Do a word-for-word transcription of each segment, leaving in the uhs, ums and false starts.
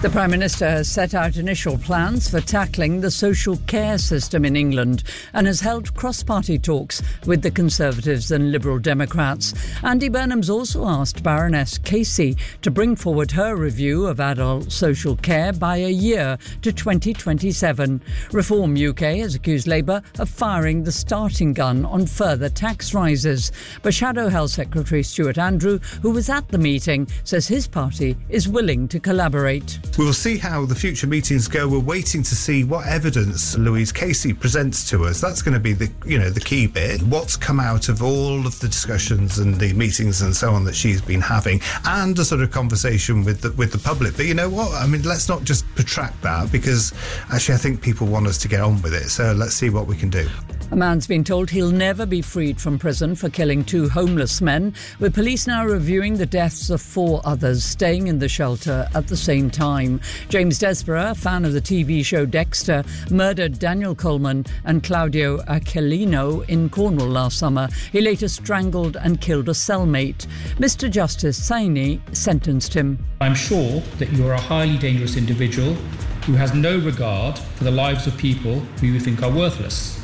The Prime Minister has set out initial plans for tackling the social care system in England and has held cross-party talks with the Conservatives and Liberal Democrats. Andy Burnham's also asked Baroness Casey to bring forward her review of adult social care by a year to twenty twenty-seven. Reform U K has accused Labour of firing the starting gun on further tax rises. But Shadow Health Secretary Stuart Andrew, who was at the meeting, says his party is willing to collaborate. We will see how the future meetings go. We're waiting to see what evidence Louise Casey presents to us. That's going to be the, you know, the key bit. What's come out of all of the discussions and the meetings and so on that she's been having, and a sort of conversation with the, with the public. But you know what? I mean, let's not just protract that, because actually I think people want us to get on with it. So let's see what we can do. A man's been told he'll never be freed from prison for killing two homeless men, with police now reviewing the deaths of four others staying in the shelter at the same time. James Desborough, a fan of the T V show Dexter, murdered Daniel Coleman and Claudio Aquilino in Cornwall last summer. He later strangled and killed a cellmate. Mister Justice Saini sentenced him. I'm sure that you are a highly dangerous individual who has no regard for the lives of people who you think are worthless.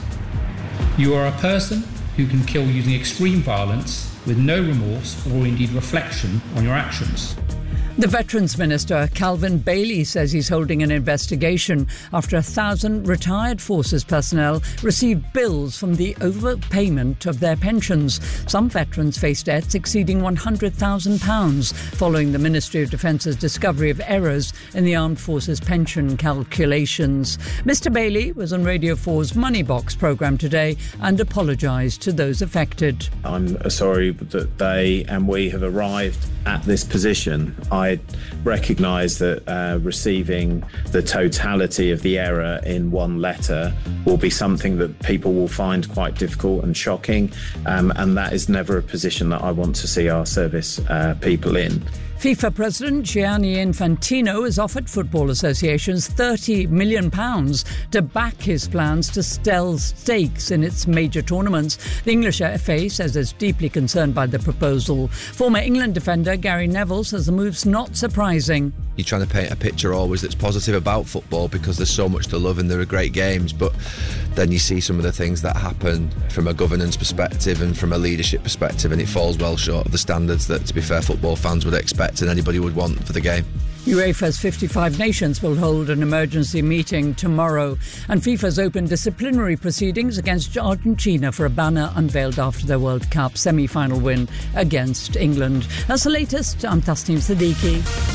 You are a person who can kill using extreme violence with no remorse or indeed reflection on your actions. The Veterans Minister, Calvin Bailey, says he's holding an investigation after a thousand retired forces personnel received bills from the overpayment of their pensions. Some veterans face debts exceeding one hundred thousand pounds following the Ministry of Defence's discovery of errors in the Armed Forces pension calculations. Mister Bailey was on Radio four's Money Box programme today and apologised to those affected. I'm sorry that they and we have arrived at this position. I recognise that uh, receiving the totality of the error in one letter will be something that people will find quite difficult and shocking, um, and that is never a position that I want to see our service uh, people in. FIFA President Gianni Infantino has offered football associations thirty million pounds to back his plans to sell stakes in its major tournaments. The English F A says it's deeply concerned by the proposal. Former England defender Gary Neville says the move's not surprising. You're trying to paint a picture always that's positive about football because there's so much to love and there are great games, but then you see some of the things that happen from a governance perspective and from a leadership perspective, and it falls well short of the standards that, to be fair, football fans would expect and anybody would want for the game. UEFA's fifty-five nations will hold an emergency meeting tomorrow, and FIFA's opened disciplinary proceedings against Argentina for a banner unveiled after their World Cup semi-final win against England. That's the latest. I'm Tasneem Siddiqui.